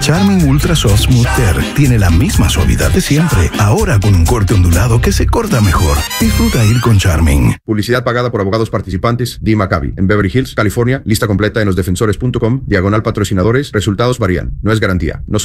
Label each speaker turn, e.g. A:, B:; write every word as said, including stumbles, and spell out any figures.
A: Charmin Ultra Soft Smooth Tear tiene la misma suavidad de siempre, ahora con un corte ondulado que se corta mejor. Disfruta ir con Charmin.
B: Publicidad pagada por abogados participantes. D. Maccabi. En Beverly Hills, California. Lista completa en losdefensores punto com. Diagonal patrocinadores. Resultados varían. No es garantía. No